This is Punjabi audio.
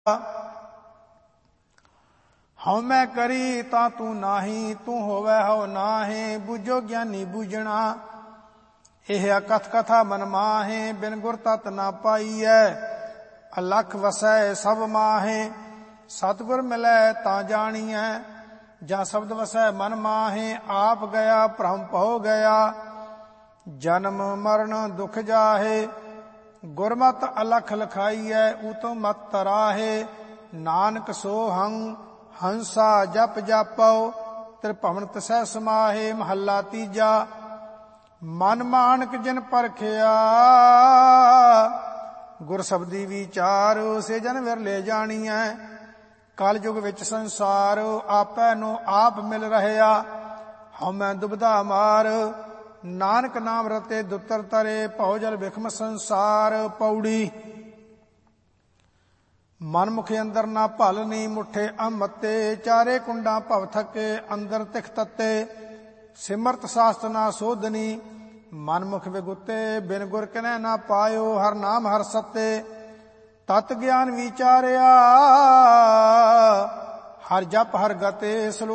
ਹਉ ਮੈਂ ਕਰੀ ਤਾਂ ਤੂੰ ਨਾਹੀ, ਤੂੰ ਹੋਵੈ ਹਉ ਨਾਹੀਂ, ਬੁਝੋ ਗਿਆਨੀ ਬੂਝਣਾ। ਇਹ ਅਕਥ ਕਥਾ ਮਨ ਮਾਹੇ, ਬਿਨ ਗੁਰ ਤਤ ਨਾ ਪਾਈਐ। ਅਲਖ ਵਸੈ ਸਭ ਮਾਹੇ, ਸਤਿਗੁਰ ਮਿਲੈ ਤਾਂ ਜਾਣੀਐ। ਜਾਂ ਸ਼ਬਦ ਵਸੈ ਮਨ ਮਾਹੇ, ਆਪ ਗਿਆ ਭ੍ਰਮ ਭਉ ਗਿਆ। ਜਨਮ ਮਰਨ ਦੁਖ ਜਾਹੇ, ਗੁਰਮਤਿ ਅਲਖ ਲਖਾਈਐ। ਊਤਮ ਮਤ ਤਰਾਹੇ, ਨਾਨਕ ਸੋ ਹੰਸਾ ਜਪ ਜਾਪਉ। ਤ੍ਰਿਭਵਨ ਤਿਸੈ ਸਮਾਹੇ। ਮਹੱਲਾ ਤੀਜਾ। ਮਨ ਮਾਨਕ ਜਿਨ ਪਰਖਿਆ, ਗੁਰ ਸਬਦੀ ਵਿਚਾਰ। ਸੇ ਜਨ ਵਿਰਲੇ ਜਾਣੀਐ। ਕਲ ਯੁਗ ਵਿੱਚ ਸੰਸਾਰ, ਆਪੈ ਨੂੰ ਆਪ ਮਿਲ ਰਹਿਆ। ਹਉਮੈ ਦੁਬਿਧਾ ਮਾਰ, ਨਾਨਕ ਨਾਮ ਰਤੇ ਦੁੱਤਰ ਤਰੇ। ਭਉ ਜਲ ਵਿਖਮ ਸੰਸਾਰ। ਪੌੜੀ। ਮਨ ਮੁਖ ਅੰਦਰ ਨਾ ਭਲਨੀ, ਮੁੱਠੇ ਅਮਤੇ। ਚਾਰੇ ਕੁੰਡਾਂ ਭਵ ਥਕੇ, ਅੰਦਰ ਤਿਖ ਤੱਤੇ। ਸਿਮਰਤ ਸਾਸਤ ਨਾ ਸੋਧਨੀ, ਮਨ ਮੁਖ ਵਿਗੁਤੇ। ਬਿਨ ਗੁਰ ਕਿਨੈ ਨਾ ਪਾਇਓ, ਹਰ ਨਾਮ ਹਰ ਸੱਤੇ। ਤਤ ਗਿਆਨ ਵਿਚਾਰਿਆ, ਹਰ ਜਪ ਹਰ ਗਤੇ।